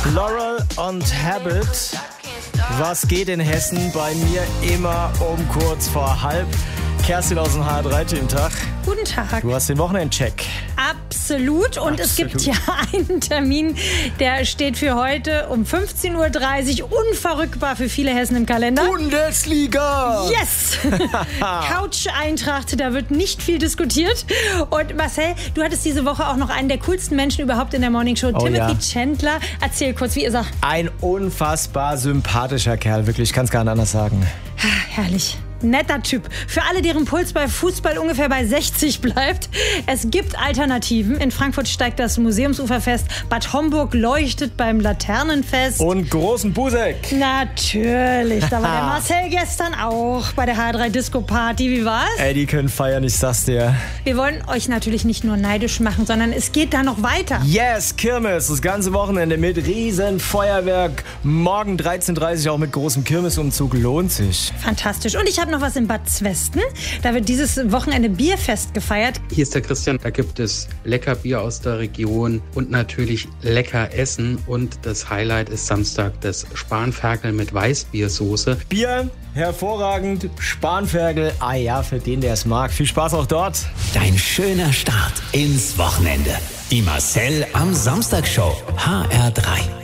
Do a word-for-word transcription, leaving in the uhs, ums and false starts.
Laurel und Habit. Was geht in Hessen? Bei mir immer um kurz vor halb. Kerstin aus dem H R drei Team, Tag. Guten Tag. Du hast den Wochenendcheck. Absolut. Und Absolut. Es gibt ja einen Termin, der steht für heute um fünfzehn Uhr dreißig. Unverrückbar für viele Hessen im Kalender. Bundesliga! Yes! Couch-Eintracht, da wird nicht viel diskutiert. Und Marcel, du hattest diese Woche auch noch einen der coolsten Menschen überhaupt in der Morningshow, oh, Timothy ja. Chandler. Erzähl kurz, wie ist er? Ein unfassbar sympathischer Kerl, wirklich. Ich kann es gar nicht anders sagen. Herrlich. Netter Typ. Für alle, deren Puls bei Fußball ungefähr bei sechzig bleibt. Es gibt Alternativen. In Frankfurt steigt das Museumsuferfest. Bad Homburg leuchtet beim Laternenfest. Und großen Busek. Natürlich. Da war der Marcel gestern auch bei der H R drei Disco Party. Wie war's? Ey, die können feiern, ich sag's dir. Wir wollen euch natürlich nicht nur neidisch machen, sondern es geht da noch weiter. Yes, Kirmes. Das ganze Wochenende mit riesen Feuerwerk. Morgen dreizehn Uhr dreißig auch mit großem Kirmesumzug. Lohnt sich. Fantastisch. Und ich habe noch was in Bad Zwesten. Da wird dieses Wochenende Bierfest gefeiert. Hier ist der Christian. Da gibt es lecker Bier aus der Region und natürlich lecker Essen. Und das Highlight ist Samstag das Spanferkel mit Weißbiersoße. Bier, hervorragend. Spanferkel, ah ja, für den, der es mag. Viel Spaß auch dort. Dein schöner Start ins Wochenende. Die Marcel am Samstag Show. H R drei.